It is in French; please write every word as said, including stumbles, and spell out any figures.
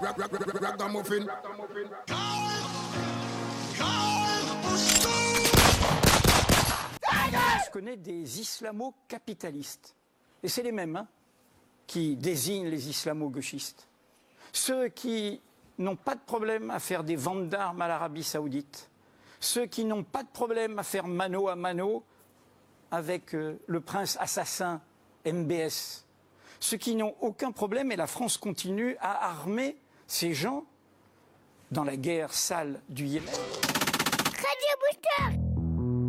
Ragamuffin. Je connais des islamo-capitalistes. Et c'est les mêmes hein, qui désignent les islamo-gauchistes. Ceux qui n'ont pas de problème à faire des ventes d'armes à l'Arabie Saoudite. Ceux qui n'ont pas de problème à faire mano à mano avec euh, le prince assassin M B S. Ceux qui n'ont aucun problème, et la France continue à armer ces gens dans la guerre sale du Yémen.